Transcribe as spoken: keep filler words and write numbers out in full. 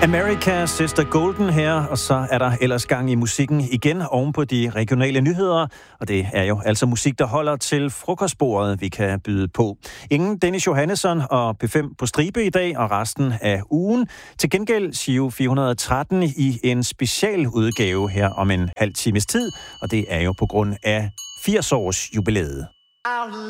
America Sister Golden her, og så er der ellers gang i musikken igen oven på de regionale nyheder, og det er jo altså musik, der holder til frokostbordet, vi kan byde på. Ingen Dennis Johannesson og P fem på stribe i dag og resten af ugen. Til gengæld Giro fire hundrede og tretten i en special udgave her om en halv times tid, og det er jo på grund af firs års jubilæet.